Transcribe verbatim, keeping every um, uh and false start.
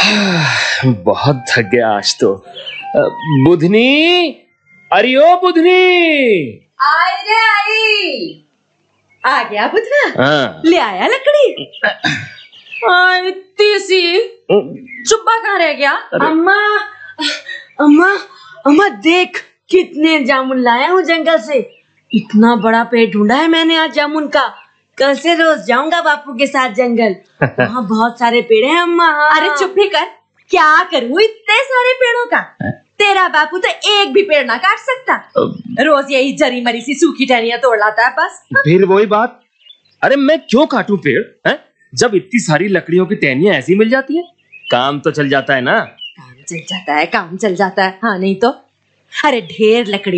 बहुत थक गया आज तो। बुधनी, अरे ओ बुधनी। आई रे आई। आ गया बुधना। हाँ। ले आया लकड़ी। इतनी सी चुप्पा कहाँ रह गया? अम्मा अम्मा अम्मा देख कितने जामुन लाया हूँ जंगल से। इतना बड़ा पेड़ ढूंढा है मैंने आज जामुन का। कल से रोज जाऊंगा बापू के साथ जंगल। वहाँ बहुत सारे पेड़ हैं अम्मा। अरे चुप ही कर, क्या करूँ इतने सारे पेड़ों का? तेरा बापू तो एक भी पेड़ ना काट सकता। रोज यही जरी मरी सी सूखी टहनियां तोड़ लाता है बस। फिर वही बात, अरे मैं क्यों काटूं पेड़ है? जब इतनी सारी लकड़ियों की टहनियां ऐसी मिल जाती है, काम तो चल जाता है ना। काम चल जाता है, काम चल जाता है। हाँ नहीं तो। अरे ढेर लकड़ी